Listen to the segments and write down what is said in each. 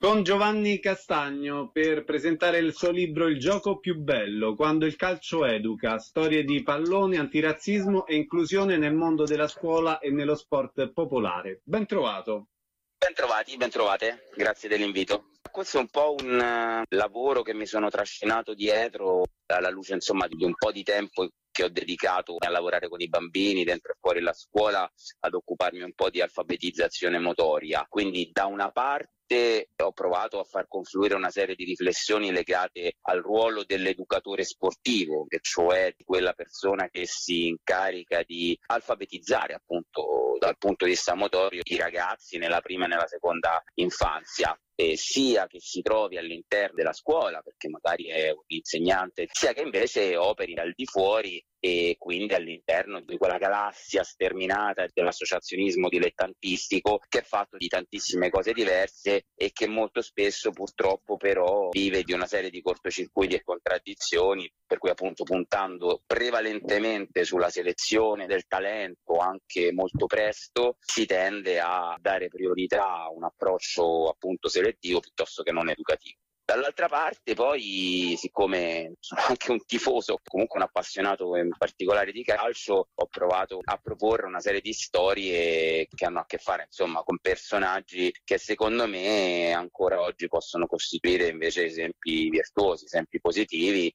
con Giovanni Castagno per presentare il suo libro Il gioco più bello, quando il calcio educa, storie di pallone, antirazzismo e inclusione nel mondo della scuola e nello sport popolare. Ben trovato. Bentrovati, bentrovate, grazie dell'invito. Questo è un po' un lavoro che mi sono trascinato dietro alla luce, insomma, di un po' di tempo che ho dedicato a lavorare con i bambini dentro e fuori la scuola, ad occuparmi un po' di alfabetizzazione motoria. Quindi da una parte ho provato a far confluire una serie di riflessioni legate al ruolo dell'educatore sportivo, che cioè di quella persona che si incarica di alfabetizzare appunto dal punto di vista motorio i ragazzi nella prima e nella seconda infanzia. Sia che si trovi all'interno della scuola, perché magari è un insegnante, sia che invece operi al di fuori e quindi all'interno di quella galassia sterminata dell'associazionismo dilettantistico che è fatto di tantissime cose diverse e che molto spesso purtroppo però vive di una serie di cortocircuiti e contraddizioni, per cui appunto puntando prevalentemente sulla selezione del talento anche molto presto si tende a dare priorità a un approccio appunto selettivo piuttosto che non educativo. Dall'altra parte poi, siccome sono anche un tifoso, comunque un appassionato in particolare di calcio, ho provato a proporre una serie di storie che hanno a che fare insomma con personaggi che secondo me ancora oggi possono costituire invece esempi virtuosi, esempi positivi,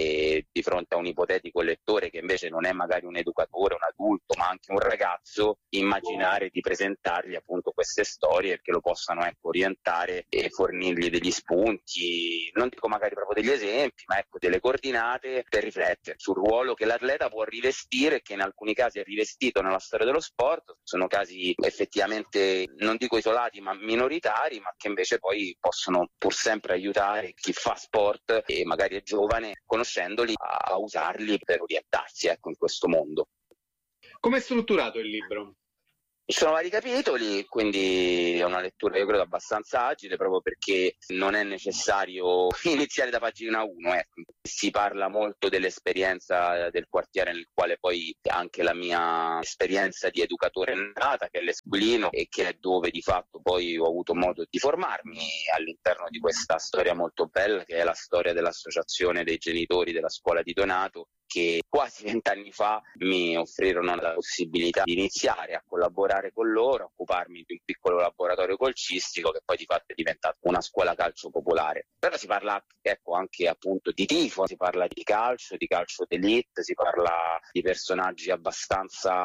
e di fronte a un ipotetico lettore che invece non è magari un educatore, un adulto, ma anche un ragazzo, immaginare di presentargli appunto queste storie che lo possano orientare e fornirgli degli spunti, non dico magari proprio degli esempi, ma ecco delle coordinate per riflettere sul ruolo che l'atleta può rivestire e che in alcuni casi è rivestito nella storia dello sport. Sono casi effettivamente, non dico isolati, ma minoritari, ma che invece poi possono pur sempre aiutare chi fa sport e magari è giovane, conoscendoli, a usarli per orientarsi ecco in questo mondo. Come è strutturato il libro? Ci sono vari capitoli, quindi è una lettura io credo abbastanza agile proprio perché non è necessario iniziare da pagina 1. Ecco. Si parla molto dell'esperienza del quartiere nel quale poi anche la mia esperienza di educatore è nata, che è l'Esquilino, e che è dove di fatto poi ho avuto modo di formarmi all'interno di questa storia molto bella che è la storia dell'associazione dei genitori della scuola di Donato, che quasi 20 anni fa mi offrirono la possibilità di iniziare a collaborare con loro, a occuparmi di un piccolo laboratorio calcistico che poi di fatto è diventato una scuola calcio popolare. Però si parla ecco anche appunto di tifo, si parla di calcio d'elite, si parla di personaggi abbastanza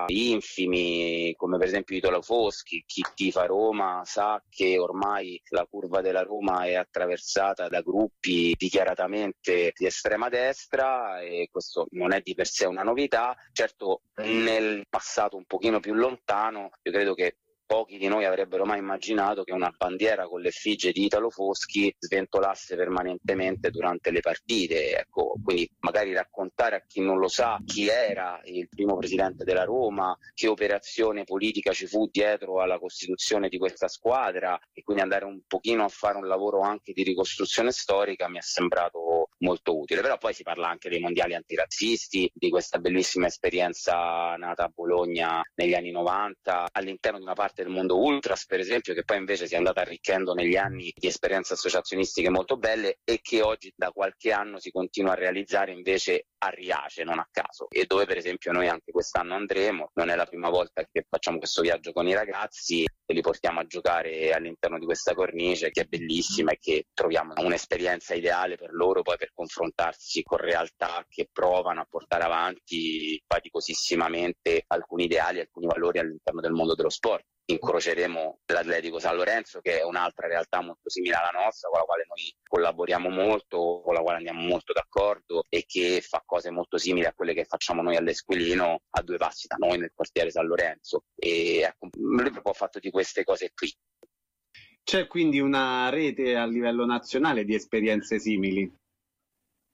infimi come per esempio Italo Foschi. Chi tifa Roma sa che ormai la curva della Roma è attraversata da gruppi dichiaratamente di estrema destra e questo non è di per sé una novità. Certo, nel passato un pochino più lontano, io credo che pochi di noi avrebbero mai immaginato che una bandiera con l'effigie di Italo Foschi sventolasse permanentemente durante le partite. Ecco, quindi magari raccontare a chi non lo sa chi era il primo presidente della Roma, che operazione politica ci fu dietro alla costituzione di questa squadra e quindi andare un pochino a fare un lavoro anche di ricostruzione storica mi è sembrato molto utile. Però poi si parla anche dei mondiali antirazzisti, di questa bellissima esperienza nata a Bologna negli anni 90 all'interno di una parte del mondo ultras per esempio, che poi invece si è andata arricchendo negli anni di esperienze associazionistiche molto belle e che oggi da qualche anno si continua a realizzare invece a Riace, non a caso, e dove per esempio noi anche quest'anno andremo. Non è la prima volta che facciamo questo viaggio con i ragazzi e li portiamo a giocare all'interno di questa cornice che è bellissima e che troviamo un'esperienza ideale per loro poi per confrontarsi con realtà che provano a portare avanti faticosissimamente alcuni ideali, alcuni valori all'interno del mondo dello sport. Incroceremo l'Atletico San Lorenzo, che è un'altra realtà molto simile alla nostra, con la quale noi collaboriamo molto, con la quale andiamo molto d'accordo e che fa cose molto simili a quelle che facciamo noi all'Esquilino, a 2 passi da noi nel quartiere San Lorenzo. E ecco, un libro ho fatto di queste cose qui. C'è quindi una rete a livello nazionale di esperienze simili.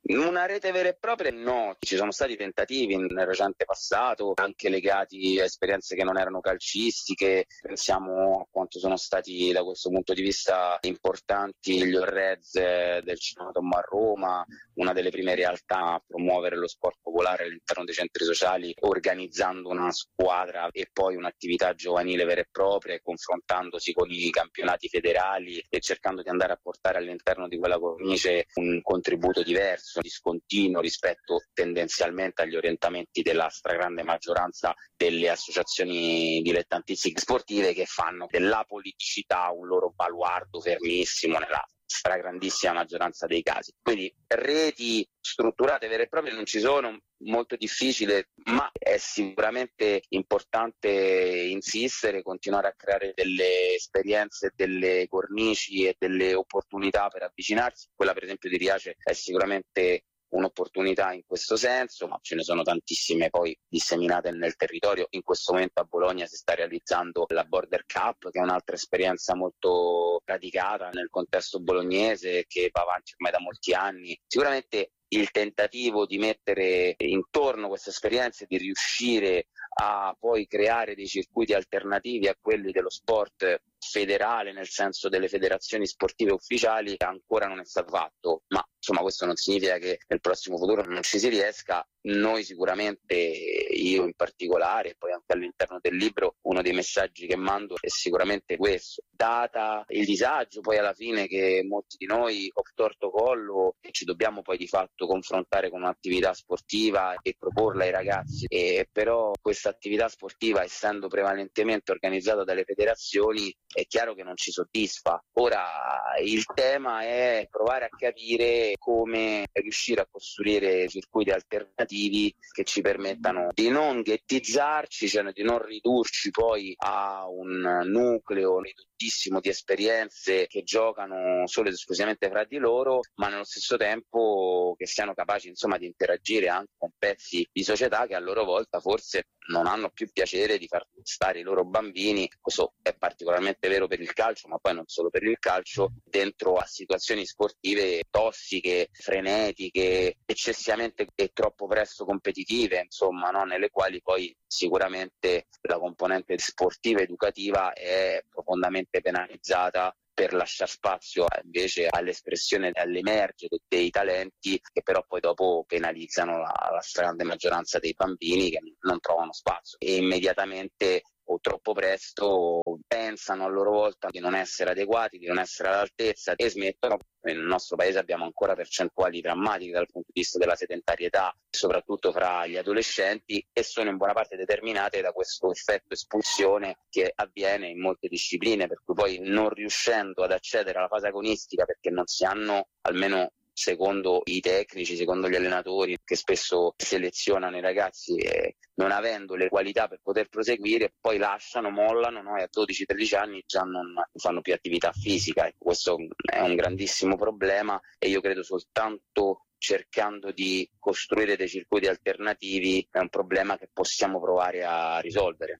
Una rete vera e propria no, ci sono stati tentativi nel recente passato, anche legati a esperienze che non erano calcistiche. Pensiamo a quanto sono stati da questo punto di vista importanti gli Orrez del Cinematommo a Roma, una delle prime realtà a promuovere lo sport popolare all'interno dei centri sociali, organizzando una squadra e poi un'attività giovanile vera e propria, confrontandosi con i campionati federali e cercando di andare a portare all'interno di quella cornice un contributo diverso, discontinuo rispetto tendenzialmente agli orientamenti della stragrande maggioranza delle associazioni dilettantistiche sportive, che fanno della politicità un loro baluardo fermissimo nella stragrandissima maggioranza dei casi. Quindi reti strutturate vere e proprie non ci sono, molto difficile, ma è sicuramente importante insistere, continuare a creare delle esperienze, delle cornici e delle opportunità per avvicinarsi. Quella per esempio di Riace è sicuramente un'opportunità in questo senso, ma ce ne sono tantissime poi disseminate nel territorio. In questo momento a Bologna si sta realizzando la Border Cup, che è un'altra esperienza molto radicata nel contesto bolognese, che va avanti ormai da molti anni. Sicuramente il tentativo di mettere intorno queste esperienze, di riuscire a poi creare dei circuiti alternativi a quelli dello sport federale, nel senso delle federazioni sportive ufficiali, ancora non è stato fatto, ma insomma questo non significa che nel prossimo futuro non ci si riesca. Noi sicuramente, io in particolare, e poi anche all'interno del libro, uno dei messaggi che mando è sicuramente questo: data il disagio poi alla fine che molti di noi torto collo, e ci dobbiamo poi di fatto confrontare con un'attività sportiva e proporla ai ragazzi, e però questa attività sportiva, essendo prevalentemente organizzata dalle federazioni, è chiaro che non ci soddisfa. Ora il tema è provare a capire come riuscire a costruire circuiti alternativi che ci permettano di non ghettizzarci, cioè di non ridurci poi a un nucleo ridottissimo di esperienze che giocano solo ed esclusivamente fra di loro, ma nello stesso tempo che siano capaci insomma di interagire anche con pezzi di società che a loro volta forse non hanno più piacere di far stare i loro bambini. Questo è particolarmente vero per il calcio, ma poi non solo per il calcio, dentro a situazioni sportive tossiche, frenetiche, eccessivamente e troppo presto competitive, insomma, no? Nelle quali poi sicuramente la componente sportiva e educativa è profondamente penalizzata, per lasciare spazio invece all'espressione e all'emergere dei talenti, che però poi dopo penalizzano la stragrande maggioranza dei bambini, che non trovano spazio e immediatamente o troppo presto pensano a loro volta di non essere adeguati, di non essere all'altezza, e smettono. Nel nostro paese abbiamo ancora percentuali drammatiche dal punto di vista della sedentarietà, soprattutto fra gli adolescenti, e sono in buona parte determinate da questo effetto espulsione che avviene in molte discipline, per cui poi non riuscendo ad accedere alla fase agonistica, perché non si hanno, almeno secondo i tecnici, secondo gli allenatori che spesso selezionano i ragazzi, non avendo le qualità per poter proseguire, poi lasciano, mollano, no? E a 12-13 anni già non fanno più attività fisica. Questo è un grandissimo problema, e io credo soltanto cercando di costruire dei circuiti alternativi è un problema che possiamo provare a risolvere.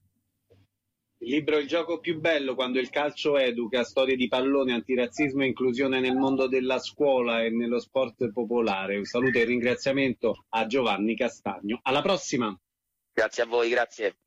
Il libro Il gioco più bello, quando il calcio educa, storie di pallone, antirazzismo e inclusione nel mondo della scuola e nello sport popolare. Un saluto e ringraziamento a Giovanni Castagno. Alla prossima! Grazie a voi, grazie.